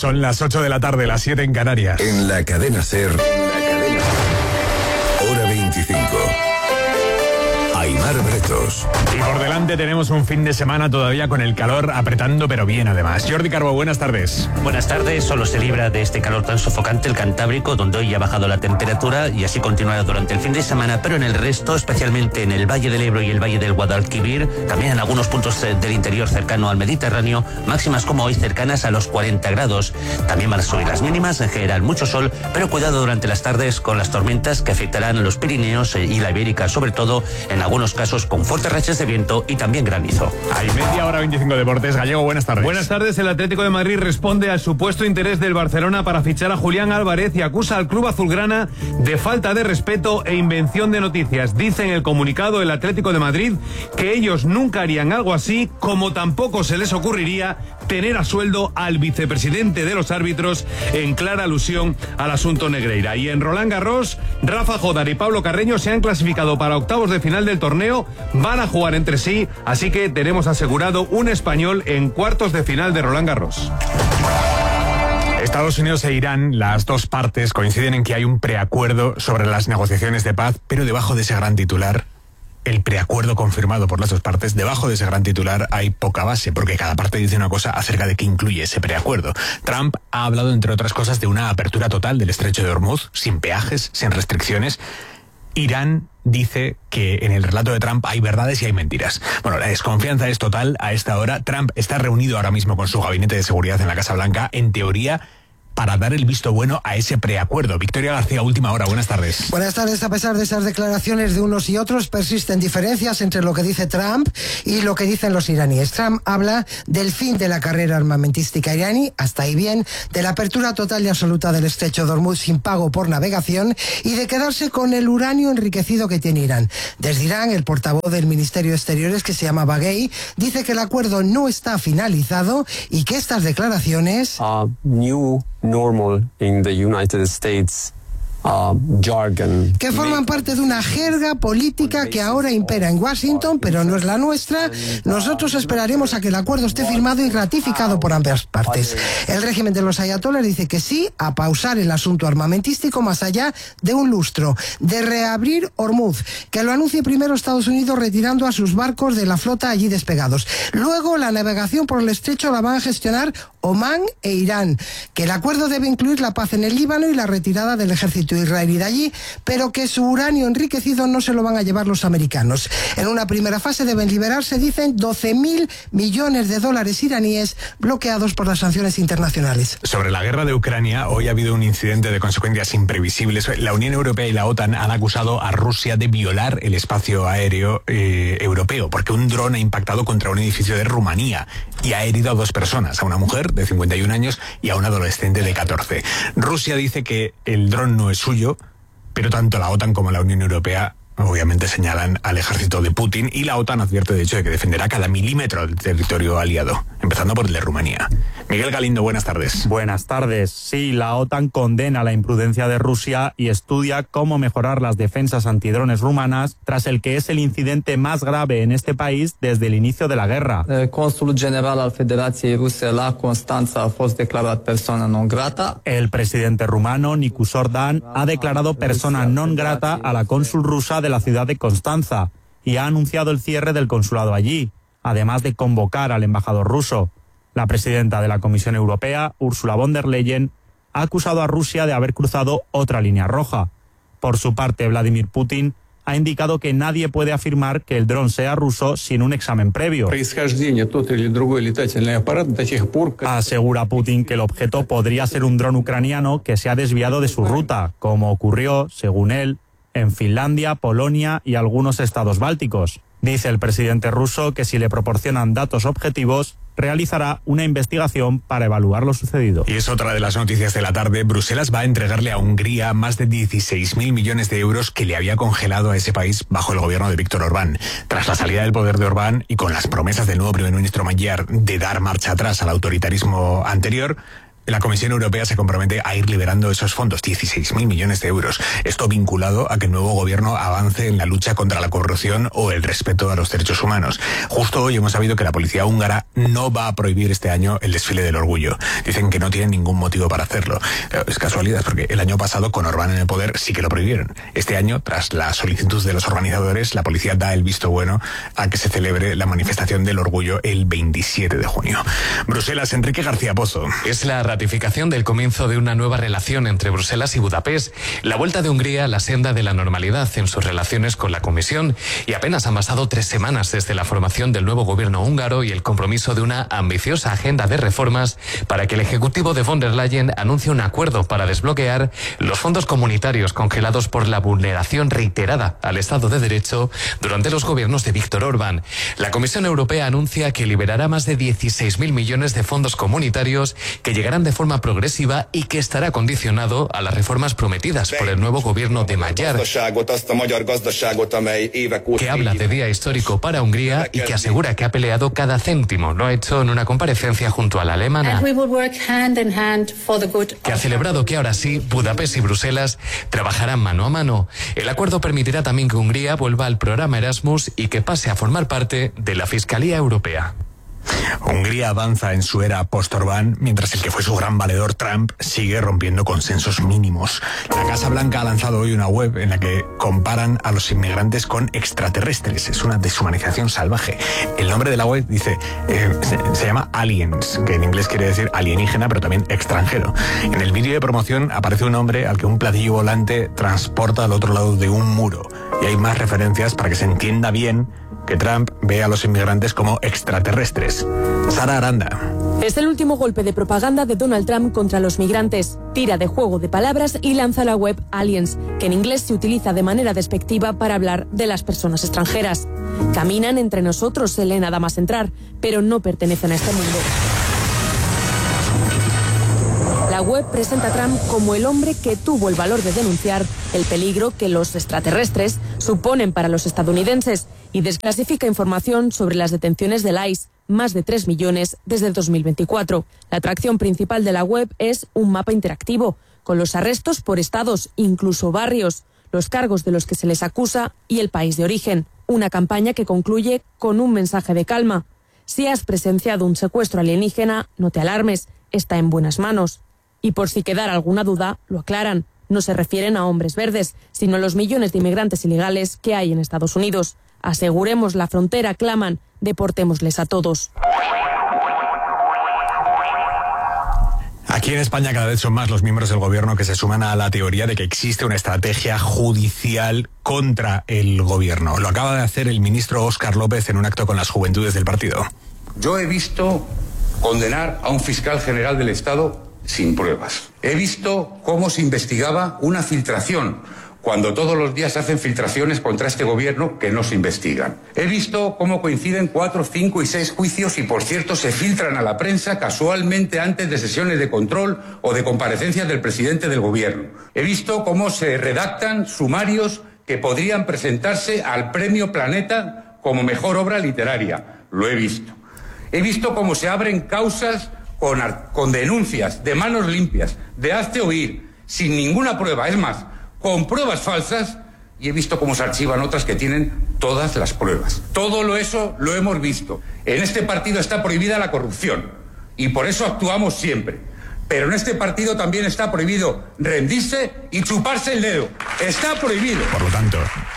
Son las 8 de la tarde, las 7 en Canarias. En la cadena SER, hora 25. Aimar Bretos. Y por delante tenemos un fin de semana todavía con el calor apretando, pero bien además. Jordi Carbo, buenas tardes. Buenas tardes. Solo se libra de este calor tan sofocante el Cantábrico, donde hoy ha bajado la temperatura y así continuará durante el fin de semana, pero en el resto, especialmente en el Valle del Ebro y el Valle del Guadalquivir, también en algunos puntos del interior cercano al Mediterráneo, máximas como hoy cercanas a los 40 grados. También van a subir las mínimas, en general mucho sol, pero cuidado durante las tardes con las tormentas que afectarán a los Pirineos y la Ibérica, sobre todo en algunos casos con fuertes rachas de viento y también granizo. Hay media hora 25 deportes. Gallego, buenas tardes. Buenas tardes. El Atlético de Madrid responde al supuesto interés del Barcelona para fichar a Julián Álvarez y acusa al club azulgrana de falta de respeto e invención de noticias. Dice en el comunicado el Atlético de Madrid que ellos nunca harían algo así, como tampoco se les ocurriría tener a sueldo al vicepresidente de los árbitros, en clara alusión al asunto Negreira. Y en Roland Garros, Rafa Jodar y Pablo Carreño se han clasificado para octavos de final del torneo, van a jugar entre sí, así que tenemos asegurado un español en cuartos de final de Roland Garros. Estados Unidos e Irán, las dos partes coinciden en que hay un preacuerdo sobre las negociaciones de paz, pero debajo de ese gran titular, el preacuerdo confirmado por las dos partes, debajo de ese gran titular hay poca base, porque cada parte dice una cosa acerca de qué incluye ese preacuerdo. Trump ha hablado, entre otras cosas, de una apertura total del estrecho de Hormuz, sin peajes, sin restricciones. Irán dice que en el relato de Trump hay verdades y hay mentiras. Bueno, la desconfianza es total a esta hora. Trump está reunido ahora mismo con su gabinete de seguridad en la Casa Blanca, en teoría, para dar el visto bueno a ese preacuerdo. Victoria García, última hora, buenas tardes. Buenas tardes. A pesar de esas declaraciones de unos y otros, persisten diferencias entre lo que dice Trump y lo que dicen los iraníes. Trump habla del fin de la carrera armamentística iraní, hasta ahí bien, de la apertura total y absoluta del estrecho de Hormuz sin pago por navegación y de quedarse con el uranio enriquecido que tiene Irán. Desde Irán, el portavoz del Ministerio de Exteriores, que se llama Baghei, dice que el acuerdo no está finalizado y que estas declaraciones... New normal in the United States jargon. Que forman parte de una jerga política que ahora impera en Washington, pero no es la nuestra. Nosotros esperaremos a que el acuerdo esté firmado y ratificado por ambas partes. El régimen de los ayatolás dice que sí a pausar el asunto armamentístico más allá de un lustro, de reabrir Hormuz, que lo anuncie primero Estados Unidos retirando a sus barcos de la flota allí despegados. Luego la navegación por el estrecho la van a gestionar Omán e Irán, que el acuerdo debe incluir la paz en el Líbano y la retirada del ejército israelí de allí, pero que su uranio enriquecido no se lo van a llevar los americanos. En una primera fase deben liberarse, dicen, 12.000 millones de dólares iraníes bloqueados por las sanciones internacionales. Sobre la guerra de Ucrania, hoy ha habido un incidente de consecuencias imprevisibles. La Unión Europea y la OTAN han acusado a Rusia de violar el espacio aéreo europeo, porque un dron ha impactado contra un edificio de Rumanía y ha herido a 2 personas, a una mujer de 51 años y a un adolescente de 14. Rusia dice que el dron no es suyo, pero tanto la OTAN como la Unión Europea obviamente señalan al ejército de Putin, y la OTAN advierte de hecho de que defenderá cada milímetro del territorio aliado, empezando por el de Rumanía. Miguel Galindo, buenas tardes. Buenas tardes. Sí, la OTAN condena la imprudencia de Rusia y estudia cómo mejorar las defensas antidrones rumanas tras el que es el incidente más grave en este país desde el inicio de la guerra. El cónsul general al Federației Ruse la Constanța a fost declarat persona non grata. El presidente rumano, Nicu Sordan, ha declarado persona non grata a la cónsul rusa de la ciudad de Constanza y ha anunciado el cierre del consulado allí, además de convocar al embajador ruso. La presidenta de la Comisión Europea, Ursula von der Leyen, ha acusado a Rusia de haber cruzado otra línea roja. Por su parte, Vladimir Putin ha indicado que nadie puede afirmar que el dron sea ruso sin un examen previo. Asegura Putin que el objeto podría ser un dron ucraniano que se ha desviado de su ruta, como ocurrió, según él, en Finlandia, Polonia y algunos estados bálticos. Dice el presidente ruso que si le proporcionan datos objetivos, realizará una investigación para evaluar lo sucedido. Y es otra de las noticias de la tarde. Bruselas va a entregarle a Hungría más de 16.000 millones de euros que le había congelado a ese país bajo el gobierno de Víctor Orbán. Tras la salida del poder de Orbán y con las promesas del nuevo primer ministro Magyar de dar marcha atrás al autoritarismo anterior, La Comisión Europea se compromete a ir liberando esos fondos, 16.000 millones de euros. Esto vinculado a que el nuevo gobierno avance en la lucha contra la corrupción o el respeto a los derechos humanos. Justo hoy hemos sabido que la policía húngara no va a prohibir este año el desfile del orgullo. Dicen que no tienen ningún motivo para hacerlo. Es casualidad, porque el año pasado, con Orbán en el poder, sí que lo prohibieron. Este año, tras la solicitud de los organizadores, la policía da el visto bueno a que se celebre la manifestación del orgullo el 27 de junio. Bruselas, Enrique García Pozo. Es la ratificación del comienzo de una nueva relación entre Bruselas y Budapest, la vuelta de Hungría a la senda de la normalidad en sus relaciones con la Comisión, y apenas han pasado 3 semanas desde la formación del nuevo gobierno húngaro y el compromiso de una ambiciosa agenda de reformas para que el Ejecutivo de von der Leyen anuncie un acuerdo para desbloquear los fondos comunitarios congelados por la vulneración reiterada al Estado de Derecho durante los gobiernos de Viktor Orbán. La Comisión Europea anuncia que liberará más de 16.000 millones de fondos comunitarios que llegarán de forma progresiva y que estará condicionado a las reformas prometidas por el nuevo gobierno de Magyar, que habla de día histórico para Hungría y que asegura que ha peleado cada céntimo. Lo ha hecho en una comparecencia junto a la alemana, que ha celebrado que ahora sí, Budapest y Bruselas trabajarán mano a mano. El acuerdo permitirá también que Hungría vuelva al programa Erasmus y que pase a formar parte de la Fiscalía Europea. Hungría avanza en su era post-Orbán, mientras el que fue su gran valedor, Trump, sigue rompiendo consensos mínimos. La Casa Blanca ha lanzado hoy una web en la que comparan a los inmigrantes con extraterrestres. Es una deshumanización salvaje. El nombre de la web dice, se llama Aliens, que en inglés quiere decir alienígena, pero también extranjero. En el vídeo de promoción aparece un hombre al que un platillo volante transporta al otro lado de un muro. Y hay más referencias para que se entienda bien que Trump ve a los inmigrantes como extraterrestres. Sara Aranda. Es el último golpe de propaganda de Donald Trump contra los migrantes. Tira de juego de palabras y lanza la web Aliens, que en inglés se utiliza de manera despectiva para hablar de las personas extranjeras. Caminan entre nosotros, se lee nada más entrar, pero no pertenecen a este mundo. La web presenta a Trump como el hombre que tuvo el valor de denunciar el peligro que los extraterrestres suponen para los estadounidenses y desclasifica información sobre las detenciones del ICE, más de 3 millones desde el 2024. La atracción principal de la web es un mapa interactivo, con los arrestos por estados, incluso barrios, los cargos de los que se les acusa y el país de origen. Una campaña que concluye con un mensaje de calma. Si has presenciado un secuestro alienígena, no te alarmes, está en buenas manos. Y por si quedara alguna duda, lo aclaran. No se refieren a hombres verdes, sino a los millones de inmigrantes ilegales que hay en Estados Unidos. Aseguremos la frontera, claman, deportémosles a todos. Aquí en España cada vez son más los miembros del gobierno que se suman a la teoría de que existe una estrategia judicial contra el gobierno. Lo acaba de hacer el ministro Óscar López en un acto con las juventudes del partido. Yo he visto condenar a un fiscal general del Estado sin pruebas. He visto cómo se investigaba una filtración, cuando todos los días se hacen filtraciones contra este gobierno que no se investigan. He visto cómo coinciden 4, 5 y 6 juicios y, por cierto, se filtran a la prensa casualmente antes de sesiones de control o de comparecencias del presidente del gobierno. He visto cómo se redactan sumarios que podrían presentarse al Premio Planeta como mejor obra literaria. Lo he visto. He visto cómo se abren causas con denuncias de manos limpias, de hazte oír, sin ninguna prueba, es más, con pruebas falsas, y he visto cómo se archivan otras que tienen todas las pruebas. Todo eso lo hemos visto. En este partido está prohibida la corrupción, y por eso actuamos siempre. Pero en este partido también está prohibido rendirse y chuparse el dedo. Está prohibido. Por lo tanto,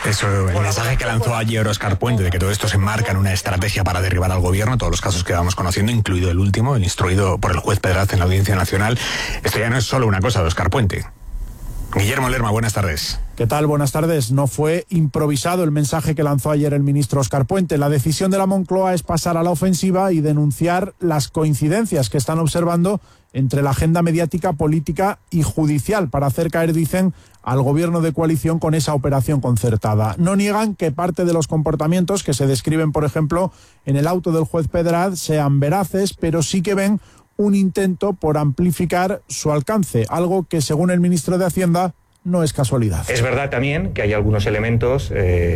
el mensaje que lanzó ayer Óscar Puente de que todo esto se enmarca en una estrategia para derribar al gobierno, todos los casos que vamos conociendo, incluido el último, el instruido por el juez Pedraz en la Audiencia Nacional, esto ya no es solo una cosa de Óscar Puente. Guillermo Lerma, buenas tardes. ¿Qué tal? Buenas tardes. No fue improvisado el mensaje que lanzó ayer el ministro Óscar Puente. La decisión de la Moncloa es pasar a la ofensiva y denunciar las coincidencias que están observando entre la agenda mediática, política y judicial para hacer caer, dicen, al gobierno de coalición con esa operación concertada. No niegan que parte de los comportamientos que se describen, por ejemplo, en el auto del juez Pedraz sean veraces, pero sí que ven un intento por amplificar su alcance, algo que, según el ministro de Hacienda, no es casualidad. Es verdad también que hay algunos elementos que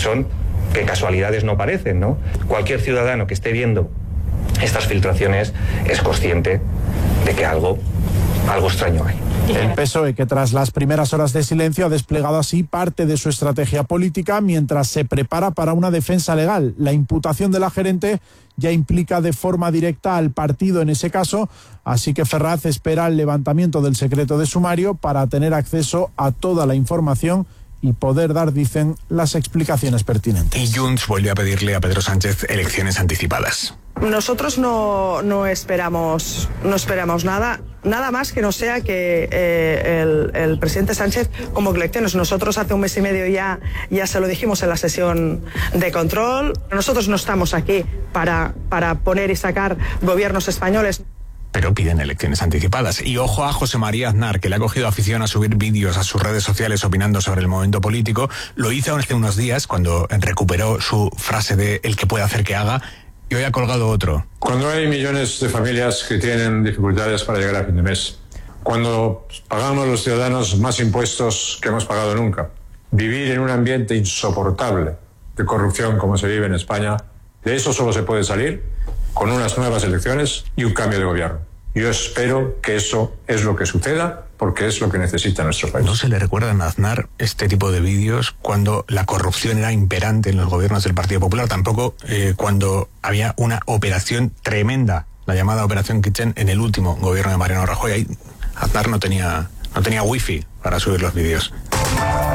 casualidades no parecen, ¿no? Cualquier ciudadano que esté viendo estas filtraciones es consciente que algo extraño hay. El PSOE, que tras las primeras horas de silencio ha desplegado así parte de su estrategia política mientras se prepara para una defensa legal. La imputación de la gerente ya implica de forma directa al partido en ese caso, así que Ferraz espera el levantamiento del secreto de sumario para tener acceso a toda la información y poder dar, dicen, las explicaciones pertinentes. Y Junts volvió a pedirle a Pedro Sánchez elecciones anticipadas. Nosotros no esperamos nada más que no sea que el presidente Sánchez convoque elecciones. Nosotros hace un mes y medio ya se lo dijimos en la sesión de control. Nosotros no estamos aquí para poner y sacar gobiernos españoles. Pero piden elecciones anticipadas. Y ojo a José María Aznar, que le ha cogido afición a subir vídeos a sus redes sociales opinando sobre el momento político. Lo hizo hace unos días cuando recuperó su frase de el que puede hacer que haga, y hoy ha colgado otro. Cuando hay millones de familias que tienen dificultades para llegar a fin de mes, cuando pagamos los ciudadanos más impuestos que hemos pagado nunca, vivir en un ambiente insoportable de corrupción como se vive en España, de eso solo se puede salir con unas nuevas elecciones y un cambio de gobierno. Yo espero que eso es lo que suceda, porque es lo que necesita nuestro país. ¿No se le recuerdan a Aznar este tipo de vídeos cuando la corrupción era imperante en los gobiernos del Partido Popular? Tampoco cuando había una operación tremenda, la llamada Operación Kitchen, en el último gobierno de Mariano Rajoy. Ahí Aznar no tenía wifi para subir los vídeos.